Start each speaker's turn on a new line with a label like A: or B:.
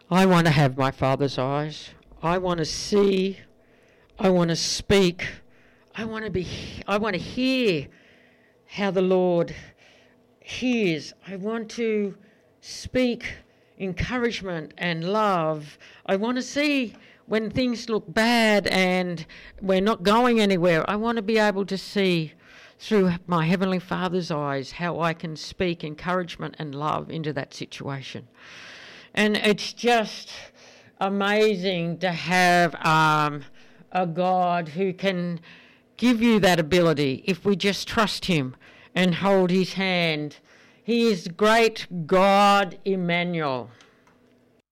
A: I want to have my Father's eyes. I want to see. I want to speak. I want to hear how the Lord hears. I want to speak encouragement and love. I want to see when things look bad and we're not going anywhere. I want to be able to see through my Heavenly Father's eyes how I can speak encouragement and love into that situation. And it's just amazing to have a God who can give you that ability if we just trust him and hold his hand. He is great God Emmanuel.